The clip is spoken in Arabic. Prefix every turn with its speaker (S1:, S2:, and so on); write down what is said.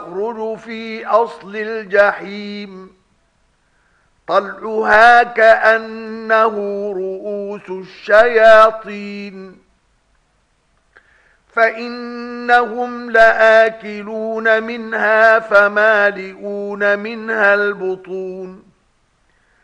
S1: تخرج في أصل الجحيم طلعها كأنه رؤوس الشياطين فإنهم لآكلون منها فمالئون منها البطون